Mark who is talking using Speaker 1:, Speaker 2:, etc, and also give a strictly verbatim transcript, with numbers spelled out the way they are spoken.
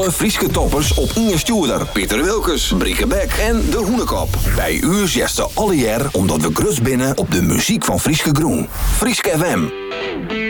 Speaker 1: Alle Frieske toppers op Inge Stuurder, Pieter Wilkes, Brieke Beck en De Hoenekop. Bij u zesten alle jaar omdat we grus binnen op de muziek van Frieske Groen. Frieske F M.